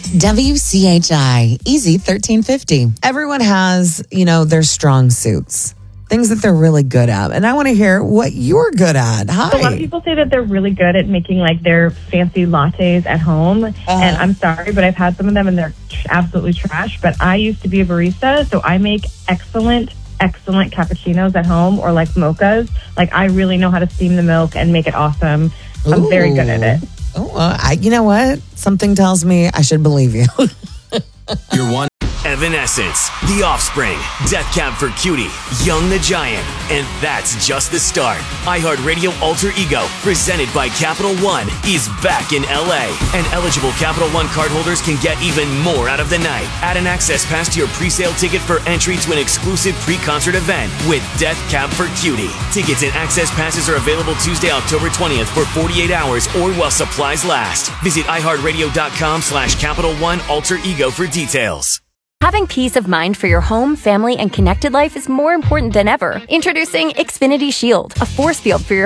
WCHI, Easy 1350. Everyone has, their strong suits, things that they're really good at. And I want to hear what you're good at. Hi. A lot of people say that they're really good at making like their fancy lattes at home. And I'm sorry, but I've had some of them and they're absolutely trash. But I used to be a barista, so I make excellent cappuccinos at home, or like mochas. Like, I really know how to steam the milk and make it awesome. I'm very good at it. Oh, you know what? Something tells me I should believe you. You're one. Evanescence, The Offspring, Death Cab for Cutie, Young the Giant, and that's just the start. iHeartRadio Alter Ego, presented by Capital One, is back in LA, and eligible Capital One cardholders can get even more out of the night. Add an access pass to your pre-sale ticket for entry to an exclusive pre-concert event with Death Cab for Cutie. Tickets and access passes are available Tuesday, October 20th for 48 hours or while supplies last. Visit iHeartRadio.com/Capital One Alter Ego for details. Having peace of mind for your home, family, and connected life is more important than ever. Introducing Xfinity Shield, a force field for your